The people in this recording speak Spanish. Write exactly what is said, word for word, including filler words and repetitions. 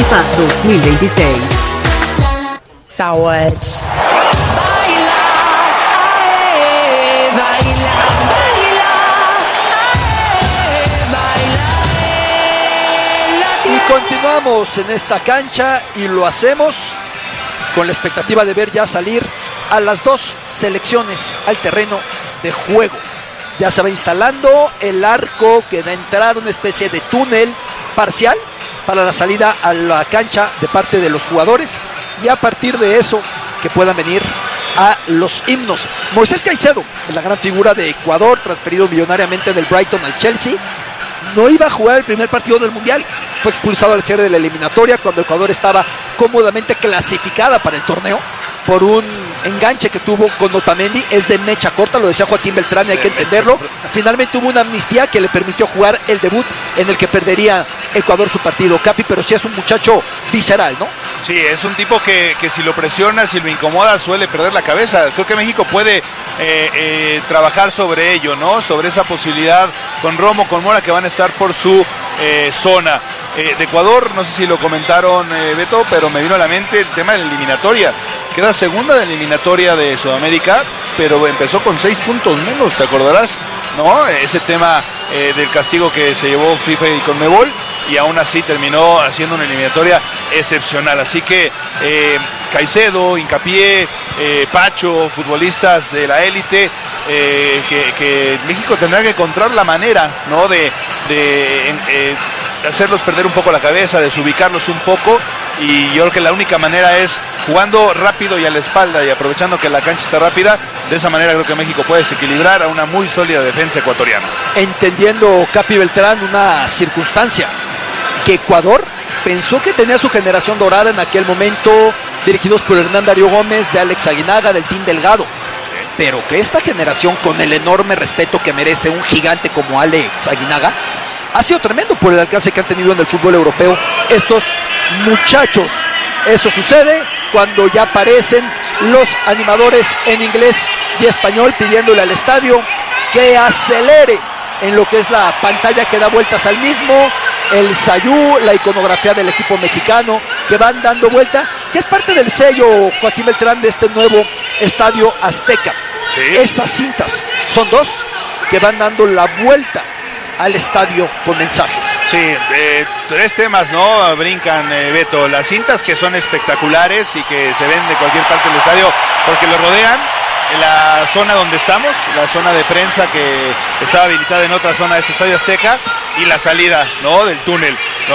FIFA dos mil veintiséis. Sawatch. Y continuamos en esta cancha y lo hacemos con la expectativa de ver ya salir a las dos selecciones al terreno de juego. Ya se va instalando el arco que da entrada a una especie de túnel parcial para la salida a la cancha de parte de los jugadores, y a partir de eso que puedan venir a los himnos. Moisés Caicedo, la gran figura de Ecuador, transferido millonariamente del Brighton al Chelsea, no iba a jugar el primer partido del Mundial. Fue expulsado al cierre de la eliminatoria cuando Ecuador estaba cómodamente clasificada para el torneo por un enganche que tuvo con Otamendi. Es de mecha corta, lo decía Joaquín Beltrán, y hay que entenderlo. Finalmente hubo una amnistía que le permitió jugar el debut en el que perdería Ecuador su partido, Capi, pero sí es un muchacho visceral, ¿no? Sí, es un tipo que, que si lo presiona, si lo incomoda, suele perder la cabeza. Creo que México puede eh, eh, trabajar sobre ello, ¿no? Sobre esa posibilidad con Romo, con Mora, que van a estar por su eh, zona. Eh, de Ecuador, no sé si lo comentaron, eh, Beto, pero me vino a la mente el tema de la eliminatoria. Queda segunda de la eliminatoria de Sudamérica, pero empezó con seis puntos menos, ¿te acordarás? ¿No? Ese tema eh, del castigo que se llevó FIFA y Conmebol, y aún así terminó haciendo una eliminatoria excepcional. Así que eh, Caicedo, Hincapié, eh, Pacho, futbolistas de la élite, eh, que, que México tendrá que encontrar la manera, ¿no? de, de eh, hacerlos perder un poco la cabeza, desubicarlos un poco, y yo creo que la única manera es jugando rápido y a la espalda y aprovechando que la cancha está rápida. De esa manera creo que México puede desequilibrar a una muy sólida defensa ecuatoriana. Entendiendo, Capi Beltrán, una circunstancia, que Ecuador pensó que tenía su generación dorada en aquel momento, dirigidos por Hernán Darío Gómez, de Alex Aguinaga, del Team Delgado, pero que esta generación, con el enorme respeto que merece un gigante como Alex Aguinaga, ha sido tremendo por el alcance que han tenido en el fútbol europeo estos muchachos. Eso sucede cuando ya aparecen los animadores en inglés y español pidiéndole al estadio que acelere en lo que es la pantalla que da vueltas al mismo, el sayú, la iconografía del equipo mexicano que van dando vuelta, que es parte del sello, Joaquín Beltrán, de este nuevo Estadio Azteca. Sí. Esas cintas son dos que van dando la vuelta al estadio con mensajes. Sí, eh, tres temas, ¿no? Brincan, eh, Beto. Las cintas, que son espectaculares y que se ven de cualquier parte del estadio porque lo rodean. En la zona donde estamos, la zona de prensa que estaba habilitada en otra zona de este Estadio Azteca, y la salida, ¿no? Del túnel.